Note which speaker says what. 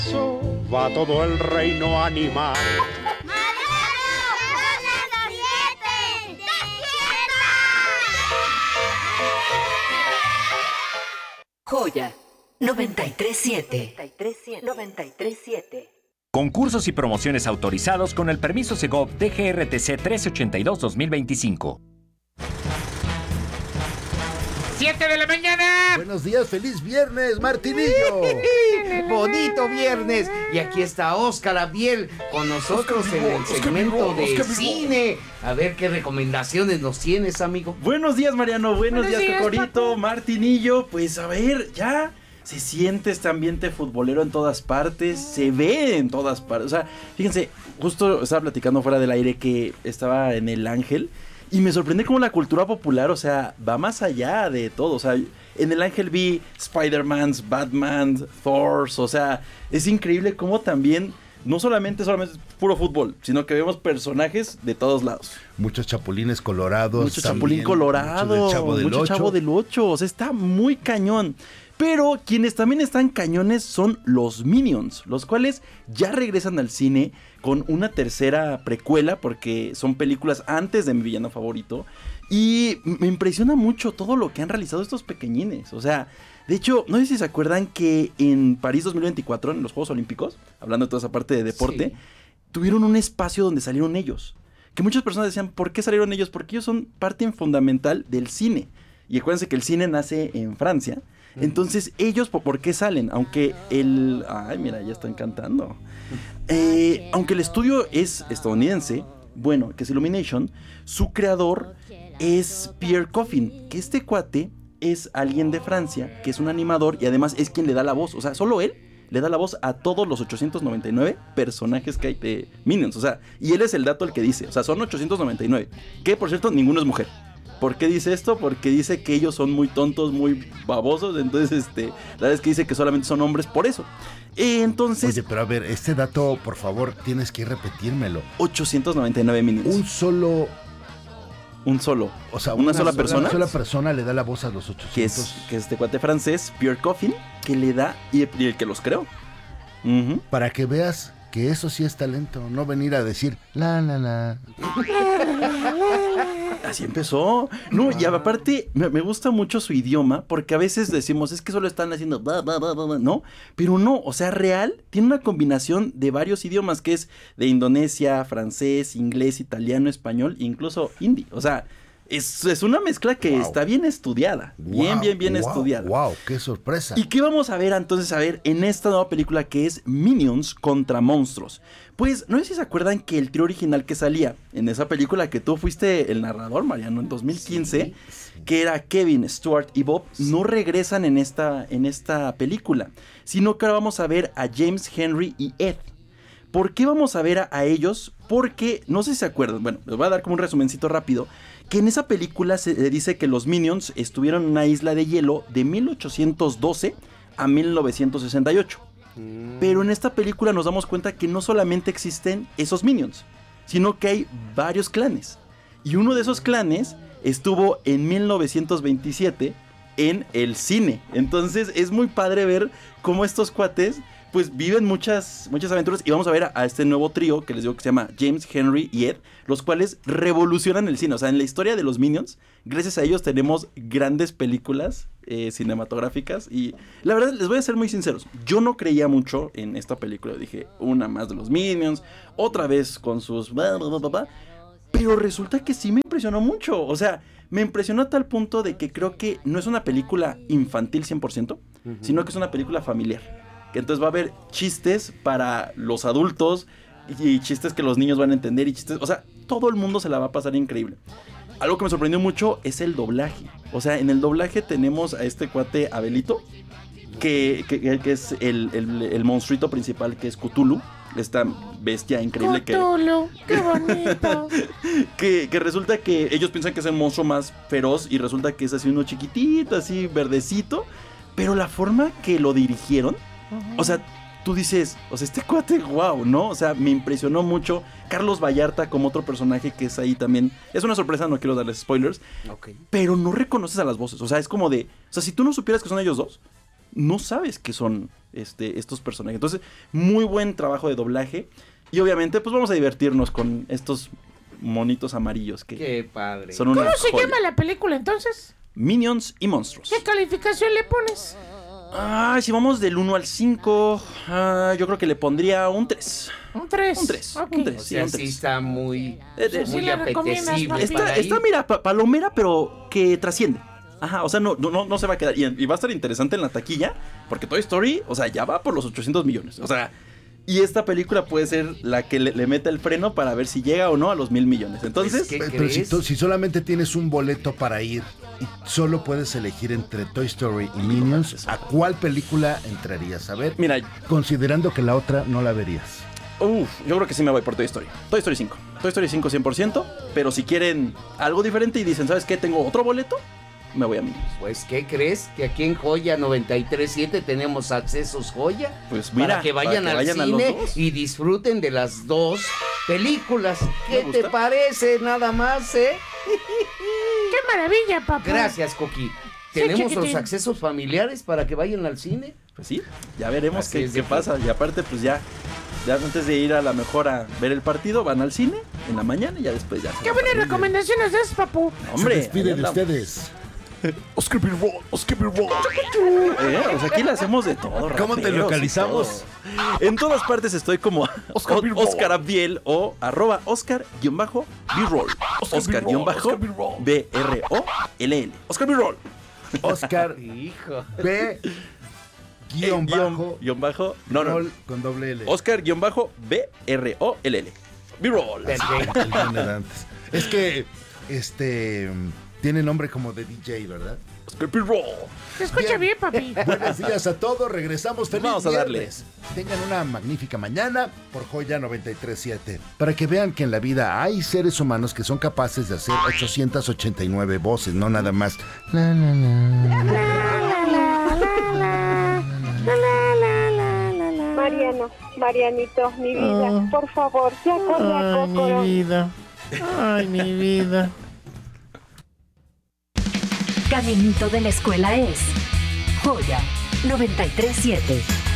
Speaker 1: Va todo el reino animal.
Speaker 2: Joya 93.7. 93.7.
Speaker 3: Concursos y promociones autorizados con el permiso Segov DGRTC 1382-2025.
Speaker 4: 7 de la mañana.
Speaker 5: Buenos días, feliz viernes, Martinillo.
Speaker 4: Bonito viernes. Y aquí está Óscar Abiel con nosotros en el segmento de cine. A ver qué recomendaciones nos tienes, amigo.
Speaker 6: Buenos días, Mariano. Buenos días, Cocorito, Martinillo. Pues a ver, ya se siente este ambiente futbolero en todas partes. Se ve en todas partes. O sea, fíjense, justo estaba platicando fuera del aire que estaba en El Ángel. Y me sorprende cómo la cultura popular, o sea, va más allá de todo. O sea, en El Ángel vi Spider-Man, Batman, Thor. O sea, es increíble cómo también, no solamente es puro fútbol, sino que vemos personajes de todos lados.
Speaker 5: Muchos chapulines colorados.
Speaker 6: Mucho chapulín colorado. Mucho Chavo del Ocho. O sea, está muy cañón. Pero quienes también están cañones son los Minions, los cuales ya regresan al cine con una tercera precuela, porque son películas antes de mi villano favorito. Y me impresiona mucho todo lo que han realizado estos pequeñines. O sea, de hecho, no sé si se acuerdan que en París 2024, en los Juegos Olímpicos, hablando de toda esa parte de deporte, tuvieron un espacio donde salieron ellos. Que muchas personas decían, ¿por qué salieron ellos? Porque ellos son parte fundamental del cine. Y acuérdense que el cine nace en Francia. Entonces, ellos, ¿por qué salen? Aunque el... Ay, mira, ya están cantando. Aunque el estudio es estadounidense, bueno, que es Illumination, su creador es Pierre Coffin, que este cuate es alguien de Francia, que es un animador y además es quien le da la voz. O sea, solo él le da la voz a todos los 899 personajes que hay de Minions. O sea, y él es el dato el que dice. O sea, son 899. Que, por cierto, ninguno es mujer. ¿Por qué dice esto? Porque dice que ellos son muy tontos, muy babosos. Entonces, la verdad es que dice que solamente son hombres por eso. Entonces...
Speaker 5: Oye, pero a ver, este dato, por favor, tienes que repetírmelo.
Speaker 6: 899 Minions.
Speaker 5: Un solo...
Speaker 6: O sea, ¿una sola persona?
Speaker 5: Una sola persona le da la voz a los 800.
Speaker 6: Que es este cuate francés, Pierre Coffin, que le da... Y el que los creó.
Speaker 5: Para que veas que eso sí es talento. No venir a decir... La.
Speaker 6: Así empezó. No, y aparte me gusta mucho su idioma, porque a veces decimos, es que solo están haciendo ¿no? Pero no, o sea, real, tiene una combinación de varios idiomas, que es de Indonesia, francés, inglés, italiano, español, incluso hindi. O sea, es una mezcla que está bien estudiada. Bien estudiada.
Speaker 5: ¡Wow! ¡Qué sorpresa!
Speaker 6: ¿Y qué vamos a ver entonces? A ver, en esta nueva película que es Minions contra monstruos. Pues, no sé si se acuerdan que el trío original que salía en esa película que tú fuiste el narrador, Mariano, en 2015, que era Kevin, Stuart y Bob, no regresan en esta película, sino que ahora vamos a ver a James, Henry y Ed. ¿Por qué vamos a ver a ellos? Porque, no sé si se acuerdan, bueno, les voy a dar como un resumencito rápido, que en esa película se dice que los Minions estuvieron en una isla de hielo de 1812 a 1968. Pero en esta película nos damos cuenta que no solamente existen esos Minions, sino que hay varios clanes. Y uno de esos clanes estuvo en 1927 en el cine. Entonces es muy padre ver cómo estos cuates pues viven muchas aventuras. Y vamos a ver a este nuevo trío que les digo que se llama James, Henry y Ed, los cuales revolucionan el cine. O sea, en la historia de los Minions, gracias a ellos tenemos grandes películas cinematográficas. Y la verdad, les voy a ser muy sinceros, yo no creía mucho en esta película. Dije, una más de los Minions, otra vez con sus... Pero resulta que sí me impresionó mucho. O sea, me impresionó a tal punto de que creo que no es una película infantil 100%, sino que es una película familiar. Que entonces va a haber chistes para los adultos y chistes que los niños van a entender y chistes... O sea, todo el mundo se la va a pasar increíble. Algo que me sorprendió mucho es el doblaje. O sea, en el doblaje tenemos a este cuate Abelito, que es el monstruito principal, que es Cthulhu. Esta bestia increíble
Speaker 4: Cthulhu, qué bonito.
Speaker 6: que resulta que ellos piensan que es el monstruo más feroz y resulta que es así uno chiquitito, así verdecito. Pero la forma que lo dirigieron, o sea, tú dices, o sea, este cuate, wow, ¿no? O sea, me impresionó mucho. Carlos Vallarta como otro personaje que es ahí también. Es una sorpresa, no quiero darles spoilers. Pero no reconoces a las voces. O sea, es como de... O sea, si tú no supieras que son ellos dos, no sabes que son estos personajes. Entonces, muy buen trabajo de doblaje. Y obviamente, pues vamos a divertirnos con estos monitos amarillos que
Speaker 4: Qué padre.
Speaker 6: son una
Speaker 7: ¿Cómo se
Speaker 6: joya.
Speaker 7: llama la película entonces?
Speaker 6: Minions y monstruos.
Speaker 7: ¿Qué calificación le pones?
Speaker 6: Si vamos del 1 al 5, yo creo que le pondría un 3.
Speaker 7: Un 3.
Speaker 6: Un 3.
Speaker 7: Ok.
Speaker 6: Un 3.
Speaker 4: O sea, sí está muy,
Speaker 7: Sí
Speaker 4: muy
Speaker 7: la recomiendas,
Speaker 4: apetecible.
Speaker 7: papi.
Speaker 4: para
Speaker 6: Está
Speaker 4: ir.
Speaker 6: mira, palomera, pero que trasciende. Ajá, o sea, no se va a quedar. Y va a estar interesante en la taquilla, porque Toy Story, o sea, ya va por los 800 millones. O sea, y esta película puede ser la que le meta el freno para ver si llega o no a los 1,000 millones. Entonces,
Speaker 4: ¿qué
Speaker 5: Pero si,
Speaker 4: crees?
Speaker 5: si solamente tienes un boleto para ir y solo puedes elegir entre Toy Story y Minions, ¿a cuál película entrarías a ver?
Speaker 6: mira,
Speaker 5: Considerando que la otra no la verías.
Speaker 6: yo creo que sí me voy por Toy Story. Toy Story 5. Toy Story 5 100%, pero si quieren algo diferente y dicen, ¿sabes qué? Tengo otro boleto, me voy a Minions.
Speaker 4: Pues, ¿qué crees? Que aquí en Joya 93.7 tenemos accesos Joya.
Speaker 6: Pues mira,
Speaker 4: para que vayan
Speaker 6: para que vayan
Speaker 4: al
Speaker 6: a los
Speaker 4: cine
Speaker 6: dos.
Speaker 4: y disfruten de las dos películas. ¿Qué
Speaker 6: Me
Speaker 4: te
Speaker 6: gusta.
Speaker 4: parece? Nada más, ¿eh?
Speaker 7: ¡Qué maravilla, papá!
Speaker 4: Gracias, Coqui. Tenemos los
Speaker 7: chiquitín.
Speaker 4: accesos familiares para que vayan al cine.
Speaker 6: Pues sí, ya veremos
Speaker 4: Así
Speaker 6: qué
Speaker 4: es de
Speaker 6: pasa. Y aparte, pues ya antes de ir a la mejor a ver el partido, van al cine en la mañana y ya después ya. se
Speaker 7: ¡Qué
Speaker 6: van
Speaker 7: buenas
Speaker 6: para-
Speaker 7: recomendaciones das, papu!
Speaker 6: Hombre,
Speaker 5: Se despide
Speaker 6: ahí
Speaker 5: de
Speaker 6: andamos.
Speaker 5: ustedes.
Speaker 6: O sea, aquí le hacemos de todo.
Speaker 5: ¿Cómo te
Speaker 6: raperos y
Speaker 5: localizamos?
Speaker 6: todo. En todas partes estoy como Oscar Abiel o @Oscar_B-Roll. Oscar_B-R-O-L-L. Oscar B-Roll.
Speaker 5: Oscar
Speaker 4: Hijo.
Speaker 5: B guión bajo
Speaker 6: No.
Speaker 5: Roll con doble L.
Speaker 6: Oscar_B-R-O-L-L. B-Roll.
Speaker 4: Perfecto.
Speaker 5: El banner antes. Es que tiene nombre como de DJ, ¿verdad?
Speaker 6: Oscar B-Roll.
Speaker 7: Se escucha bien, papi.
Speaker 5: Buenos días a todos, regresamos feliz
Speaker 6: Vamos a darle.
Speaker 5: viernes. Tengan una magnífica mañana por Joya 93.7. Para que vean que en la vida hay seres humanos que son capaces de hacer 889 voces, no nada más. La, la, la.
Speaker 8: Marianito, mi vida, por favor, ya corre a Cócoro.
Speaker 7: Ay, mi vida.
Speaker 2: Caminito de la escuela es Joya 93.7.